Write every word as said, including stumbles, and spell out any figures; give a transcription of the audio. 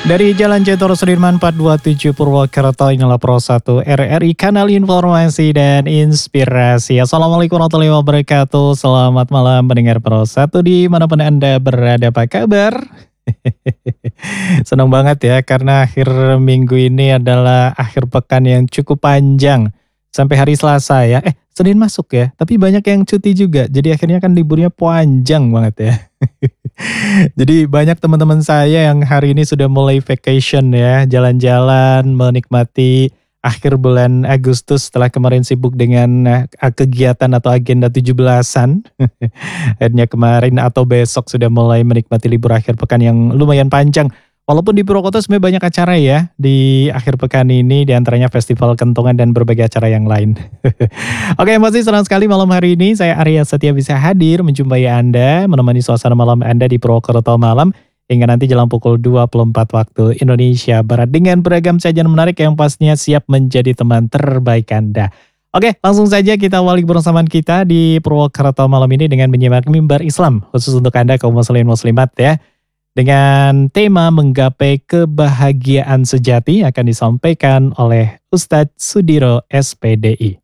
Dari Jalan Jenderal Sudirman empat dua tujuh Purwokerto, inilah Pro satu R R I, kanal informasi dan inspirasi. Assalamualaikum warahmatullahi wabarakatuh. Selamat malam pendengar Pro satu dimanapun Anda berada, apa kabar? Senang banget ya, karena akhir minggu ini adalah akhir pekan yang cukup panjang. Sampai hari Selasa ya, eh Senin masuk ya, tapi banyak yang cuti juga. Jadi akhirnya kan liburnya panjang banget ya. Jadi banyak teman-teman saya yang hari ini sudah mulai vacation ya, jalan-jalan, menikmati akhir bulan Agustus setelah kemarin sibuk dengan eh, kegiatan atau agenda tujuh belasan. Akhirnya kemarin atau besok sudah mulai menikmati libur akhir pekan yang lumayan panjang. Walaupun di Purwokerto sebenarnya banyak acara ya di akhir pekan ini, diantaranya festival kentongan dan berbagai acara yang lain. Oke, masih senang sekali malam hari ini saya Arya Setia bisa hadir menjumpai Anda, menemani suasana malam Anda di Purwokerto malam hingga nanti jelang pukul dua puluh empat waktu Indonesia Barat dengan beragam sajian menarik yang pastinya siap menjadi teman terbaik Anda. Oke, langsung saja kita awali bersamaan kita di Purwokerto malam ini dengan menyimak mimbar Islam khusus untuk Anda kaum muslimin muslimat ya. Dengan tema menggapai kebahagiaan sejati akan disampaikan oleh Ustadz Sudiro S P D I.